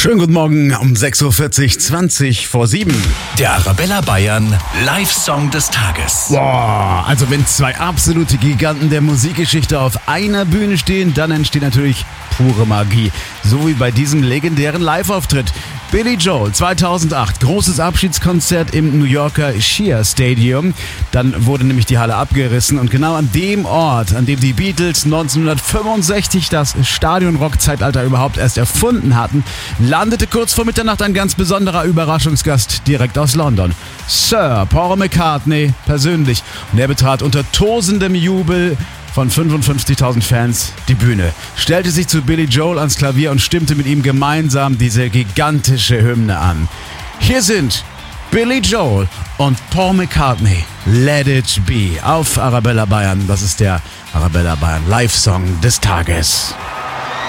Schönen guten Morgen um 6.40 Uhr, 20 vor 7. Der Arabella Bayern Live-Song des Tages. Boah, also wenn zwei absolute Giganten der Musikgeschichte auf einer Bühne stehen, dann entsteht natürlich pure Magie. So wie bei diesem legendären Live-Auftritt. Billy Joel 2008, großes Abschiedskonzert im New Yorker Shea Stadium. Dann wurde nämlich die Halle abgerissen und genau an dem Ort, an dem die Beatles 1965 das Stadion-Rock-Zeitalter überhaupt erst erfunden hatten, landete kurz vor Mitternacht ein ganz besonderer Überraschungsgast direkt aus London. Sir Paul McCartney persönlich. Und er betrat unter tosendem Jubel von 55.000 Fans die Bühne, stellte sich zu Billy Joel ans Klavier und stimmte mit ihm gemeinsam diese gigantische Hymne an. Hier sind Billy Joel und Paul McCartney, Let It Be, auf Arabella Bayern. Das ist der Arabella Bayern Live-Song des Tages.